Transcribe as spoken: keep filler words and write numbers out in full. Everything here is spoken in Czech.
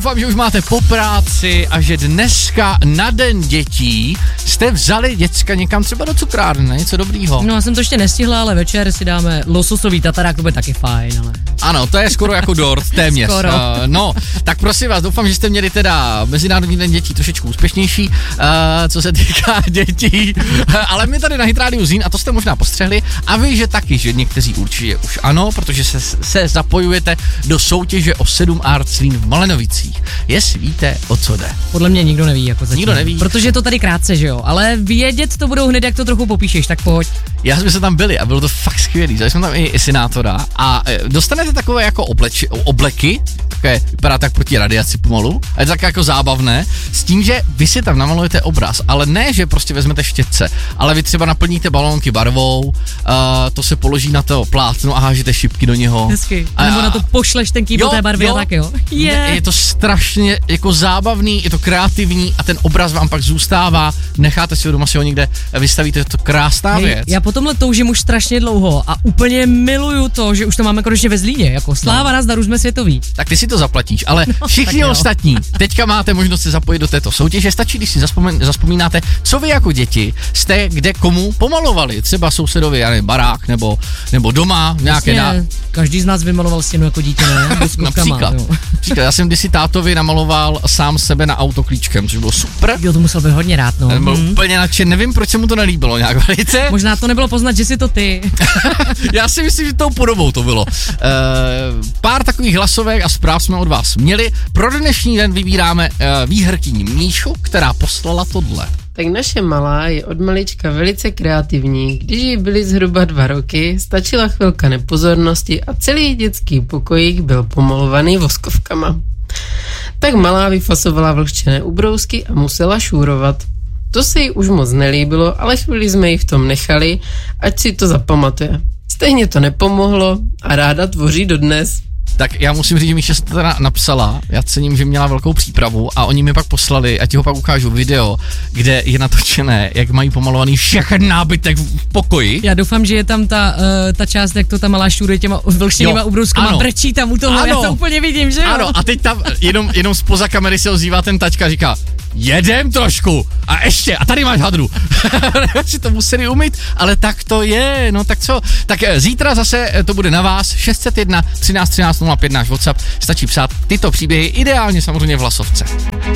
doufám, že už máte po práci a že dneska na den dětí jste vzali děcka někam třeba do cukrárny, něco dobrýho. No já jsem to ještě nestihla, ale večer si dáme lososový tatarák, to bude taky fajn, ale... Ano, to je skoro jako dort, téměř. Skoro. Uh, no, tak prosím vás, doufám, že jste měli teda Mezinárodní den dětí trošičku úspěšnější, uh, co se týká dětí, uh, ale my tady na Hit Radio Zlín, a to jste možná postřehli, a vy, že taky, že někteří určitě už ano, protože se, se zapojujete do soutěže o sedm Art Zlín v Malenovicích. Jestli víte, o co jde. Podle mě nikdo neví, jako zatím. Nikdo neví. Protože je to tady krátce, že jo, ale vědět to budou hned, jak to trochu popíšeš, tak pojď. Já jsme se tam byli a bylo to fakt skvělý, zažili jsme tam i, i senátora a e, dostanete takové jako obleč, obleky, také vypadá tak proti radiaci pomalu, a je to tak jako zábavné, s tím, že vy si tam namalujete obraz, ale ne, že prostě vezmete štětce, ale vy třeba naplníte balónky barvou, uh, to se položí na to plátno a hážete šipky do něho. Hezky. A, Nebo na to pošleš ten kýbl té barvy jo, a tak jo. Yeah. Je to strašně jako zábavný, je to kreativní a ten obraz vám pak zůstává, necháte si ho doma, si ho někde vystavíte, je to krásná Hej, věc. Já po tomhle toužím už strašně dlouho a úplně miluju to, že už to máme konečně ve Zlíně, jako sláva, no. Nazdar, už jsme světoví. Tak ty si to zaplatíš, ale no, všichni ostatní, teďka máte možnost se zapojit do této soutěže, stačí, když si zaspomín, zaspomínáte, co vy jako děti jste kde komu pomalovali, třeba sousedovi, já nevím, barák, nebo, nebo doma, nějaké na... Každý z nás vymaloval stěnu jako dítě, ne? Například. Například. Já jsem kdysi tátovi namaloval sám sebe na auto klíčkem, což bylo super. Jo, to musel být hodně rád, no. Byl hmm. úplně nadšen, nevím, proč se mu to nelíbilo nějak velice. Možná to nebylo poznat, že jsi to ty. Já si myslím, že tou podobou to bylo. E, pár takových hlasovek a zpráv jsme od vás měli. Pro dnešní den vybíráme e, výherkyni Míšu, která poslala tohle. Tak naše malá je od malička velice kreativní. Když jí byly zhruba dva roky, stačila chvilka nepozornosti a celý dětský pokojík byl pomalovaný voskovkama. Tak malá vyfasovala vlhčené ubrousky a musela šúrovat. To se jí už moc nelíbilo, ale chvíli jsme ji v tom nechali, ať si to zapamatuje. Stejně to nepomohlo a ráda tvoří dodnes. Tak já musím říct, že Míša se to teda napsala, já cením, že měla velkou přípravu a oni mi pak poslali, a ti ho pak ukážu video, kde je natočené, jak mají pomalovaný všechny nábytek v pokoji. Já doufám, že je tam ta, uh, ta část, jak to ta malá šťůruje těma vlhčenýma ubrouskama, brečí tam u toho, ano. Já to úplně vidím, že jo? Ano, a teď tam jenom, jenom spoza kamery se ozývá ten taťka a říká, jedem trošku a ještě, a tady máš hadru. Si to museli umýt, ale tak to je, no tak co. Tak zítra zase to bude na vás, šest set jedna třináct třináct nula pět náš WhatsApp, stačí psát tyto příběhy, ideálně samozřejmě v hlasovce.